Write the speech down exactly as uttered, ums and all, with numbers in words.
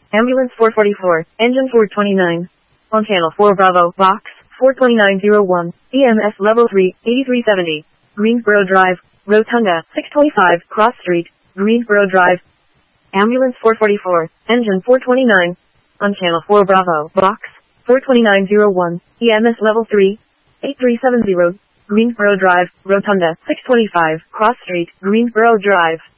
Ambulance four forty-four, engine four twenty-nine. On channel four Bravo, box, four twenty-nine oh one, E M S level three, eighty-three seventy. Greensboro Drive, Rotunda, six twenty-five, Cross Street, Greensboro Drive. Ambulance four forty-four, engine four twenty-nine. On channel four Bravo, box, four twenty-nine oh one, E M S level three, eighty-three seventy. Greensboro Drive, Rotunda, six twenty-five, Cross Street, Greensboro Drive.